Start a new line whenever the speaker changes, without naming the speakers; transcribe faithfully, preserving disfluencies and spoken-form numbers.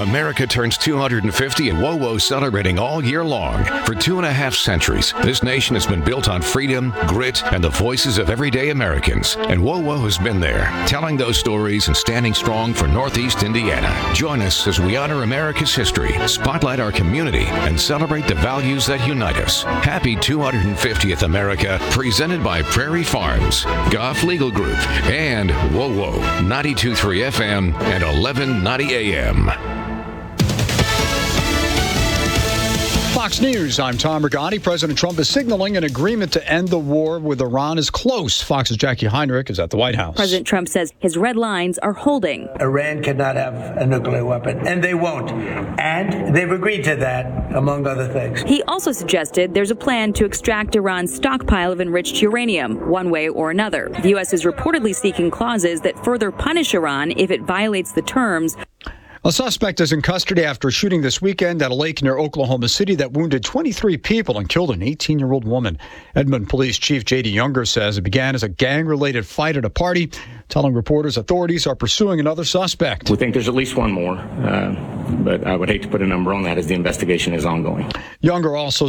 America turns two hundred fifty and WOWO celebrating all year long. For two and a half centuries, this nation has been built on freedom, grit, and the voices of everyday Americans. And WOWO has been there, telling those stories and standing strong for Northeast Indiana. Join us as we honor America's history, spotlight our community, and celebrate the values that unite us. Happy two hundred fiftieth America, presented by Prairie Farms, Goff Legal Group, and WOWO, ninety-two point three F M and eleven ninety A M.
Fox News, I'm Tom Regani. President Trump is signaling an agreement to end the war with Iran is close. Fox's Jackie Heinrich is at the White House.
President Trump says his red lines are holding.
Iran cannot have a nuclear weapon, and they won't. And they've agreed to that, among other things.
He also suggested there's a plan to extract Iran's stockpile of enriched uranium, one way or another. The U S is reportedly seeking clauses that further punish Iran if it violates the terms.
A suspect is in custody after a shooting this weekend at a lake near Oklahoma City that wounded twenty-three people and killed an eighteen-year-old woman. Edmond Police Chief J D Younger says it began as a gang-related fight at a party, telling reporters authorities are pursuing another suspect.
We think there's at least one more, uh, but I would hate to put a number on that as the investigation is ongoing.
Younger also